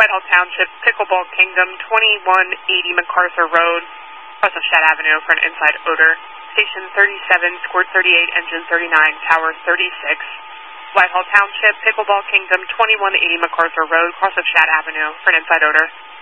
Whitehall Township, Pickleball Kingdom, 2180 MacArthur Road, cross of Shad Avenue for an inside odor. Station 37, Squirt 38, Engine 39, Tower 36. Whitehall Township, Pickleball Kingdom, 2180 MacArthur Road, cross of Shad Avenue for an inside odor.